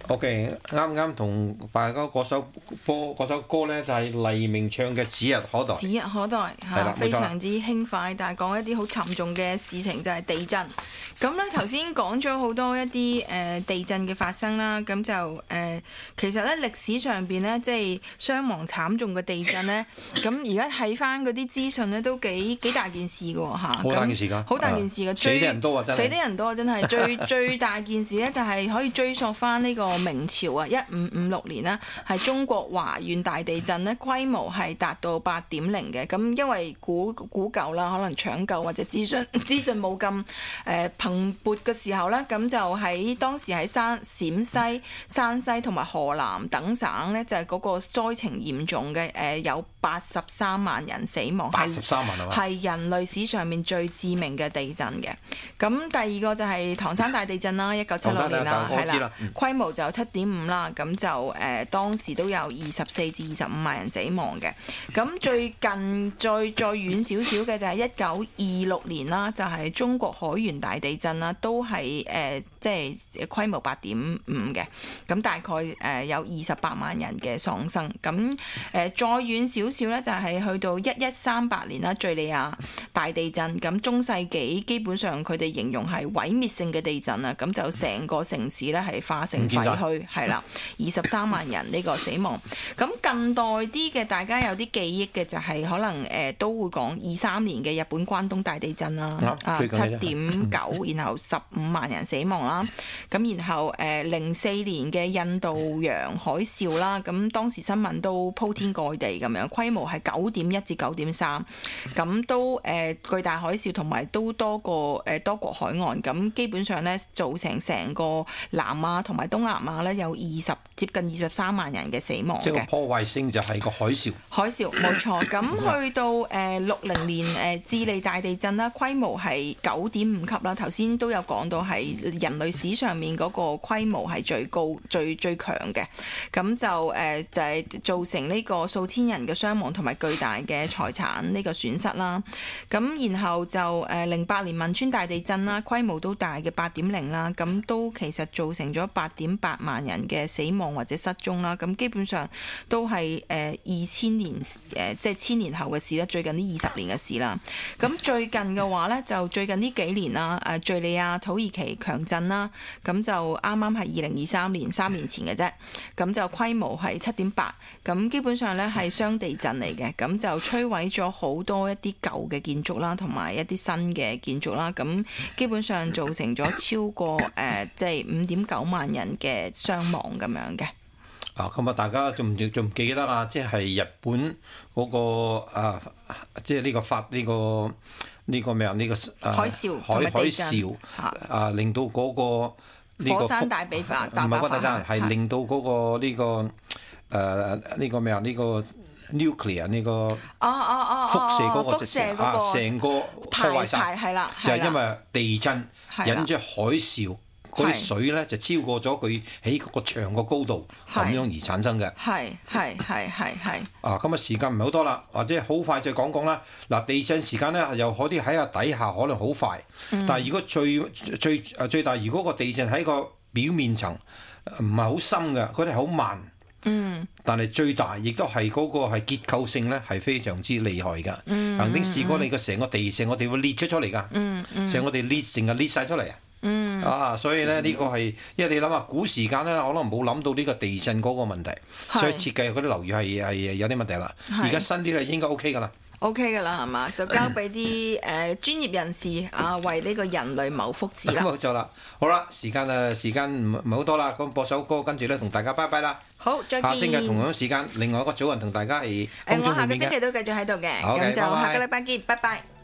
OK，啱啱同大家嗰首歌咧就係黎明唱嘅《指日可待》。 指日可待係啦， 非常之輕快，但係講一啲好沉重嘅事情就係地震。咁咧頭先講咗好多一啲地震嘅發生啦，咁就其實咧歷史上邊咧即係傷亡慘重嘅地震咧，咁而家睇翻嗰啲資訊咧都幾大件事㗎喎嚇。 好大件事㗎， 好大件事㗎， 死啲人多啊真係。 死啲人多啊真係，最大件事咧就係可以追溯翻呢個明朝啊，1556年啦，係中國華苑大地震咧，規模係達到8.0嘅。咁因為古舊啦，可能搶救或者資訊冇咁蓬勃嘅時候咧，咁就喺當時喺陝西、山西同埋河南等省咧，就係嗰個災情嚴重嘅，有83萬人死亡 ，83萬係嘛？ 係人類史上面最致命嘅地震嘅。咁第二個就係唐山大地震啦，1976年啦，係啦，規模就7.5啦，咁就當時都有24至25萬人死亡嘅。咁最近再遠少少嘅就係1926年啦，就係中國海原大地震啦，都係即係規模8.5嘅。咁大概有28萬人嘅喪生。咁再遠少少咧，就係去到1138年啦，敍利亞大地震。咁中世紀基本上佢哋形容係毀滅性嘅地震啊，咁就成個城市咧係化成廢墟，係啦，23萬人呢個死亡。咁近代啲嘅大家有啲記憶嘅就係可能都會講23年嘅日本關東大地震啦，7.9，然後15萬人死亡啦。咁然後04年嘅印度洋海嘯啦，咁當時新聞都鋪天蓋地咁樣，規模係9.1至9.3，咁都巨大海嘯同埋都多國海岸，咁基本上咧造成個南亞同埋東南亞咧有接近23萬人嘅死亡嘅。 即係個破壞性就係個海嘯。 海嘯冇錯，咁去到60年智利大地震啦，規模係9.5級啦。頭先都有講到係人類史上面嗰個規模係最高、最強嘅。咁就係造成呢個數千人嘅傷亡同埋巨大嘅財產呢個損失啦。咁然後就08年汶川大地震啦，規模都大嘅8.0啦，咁都其實造成咗8.8萬人嘅死亡或者失蹤啦。咁基本上都係2000年即係1000年後嘅事啦，最近呢20年嘅事啦。咁最近嘅話咧，就最近呢幾年啦，敍利亞、土耳其強震啦，咁就啱啱係2023年3年前嘅啫。咁就規模係7.8，咁基本上咧係雙地震嚟嘅，咁就摧毀咗好多一啲舊嘅建築啦，同埋一啲新嘅建築啦。咁基本上造成咗超過即係5.9萬人嘅傷亡咁樣嘅。 咁啊，大家仲唔記得啊？即係日本嗰個即係呢個咩啊？呢個海嘯同埋地震令到嗰個火山大爆發， 唔係火山，係令到嗰個呢個咩啊？呢個 nuclear 呢個輻射嗰個成個破壞晒， 係啦， 就係因為地震引咗海嘯。嗰啲水咧就超過咗佢喺個牆個高度咁樣而產生嘅。係。咁啊時間唔係好多啦，或者好快再講講啦。嗱，地震時間咧又可以喺個底下可能好快，但係如果最大，如果個地震喺個表面層唔係好深嘅，佢哋好慢。但係最大亦都係嗰個係結構性咧係非常之厲害㗎。曾經試過你個成個地會裂出嚟㗎。成個地成日裂晒出嚟啊！所以咧呢個係，因為你諗下古時間咧，可能冇諗到呢個地震嗰個問題，所以設計嗰啲樓宇係有啲問題啦。而家新啲咧應該 OK 㗎啦。 OK 㗎啦，係嘛？就交俾啲專業人士為呢個人類謀福祉啦。 冇錯啦。好啦，時間唔係好多啦，咁播首歌，跟住咧同大家拜拜啦。 好，再見。 下星期同樣時間，另外一個組人同大家係我下個星期都繼續喺度嘅，咁就下個禮拜見，拜拜。